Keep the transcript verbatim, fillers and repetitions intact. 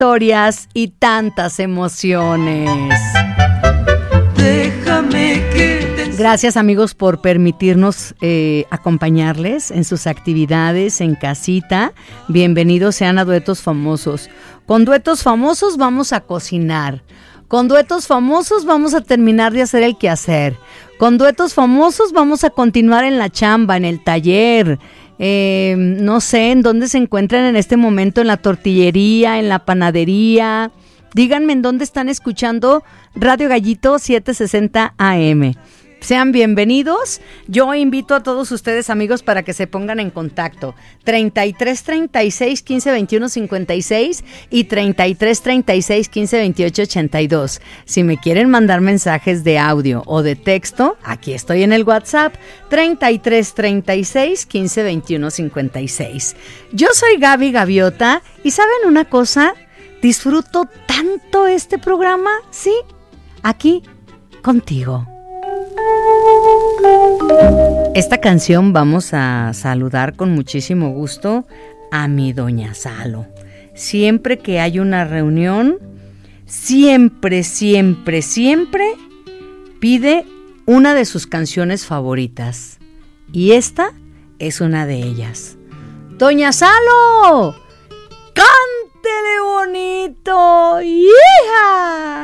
historias y tantas emociones. Déjame que te... Gracias, amigos, por permitirnos eh, acompañarles en sus actividades en casita. Bienvenidos sean a Duetos Famosos. Con Duetos Famosos vamos a cocinar. Con Duetos Famosos vamos a terminar de hacer el quehacer. Con Duetos Famosos vamos a continuar en la chamba, en el taller. Eh, no sé en dónde se encuentran en este momento, en la tortillería, en la panadería. Díganme en dónde están escuchando Radio Gallito setecientos sesenta A M. Sean bienvenidos. Yo invito a todos ustedes, amigos, para que se pongan en contacto. treinta y tres, treinta y seis, quince, veintiuno, cincuenta y seis y treinta y tres, treinta y seis, quince, veintiocho, ochenta y dos. Si me quieren mandar mensajes de audio o de texto, aquí estoy en el WhatsApp, treinta y tres, treinta y seis, quince, veintiuno, cincuenta y seis. Yo soy Gaby Gaviota y ¿saben una cosa? Disfruto tanto este programa, ¿sí? Aquí, contigo. Esta canción vamos a saludar con muchísimo gusto a mi doña Salo. Siempre que hay una reunión, siempre, siempre, siempre pide una de sus canciones favoritas. Y esta es una de ellas. ¡Doña Salo! ¡Cántele bonito! ¡Hija!